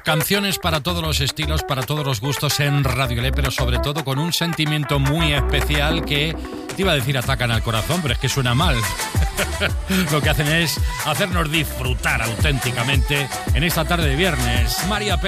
Canciones para todos los estilos, para todos los gustos en Radio Le, pero sobre todo con un sentimiento muy especial que, te iba a decir, atacan al corazón, pero es que suena mal. Lo que hacen es hacernos disfrutar auténticamente en esta tarde de viernes. María Pérez.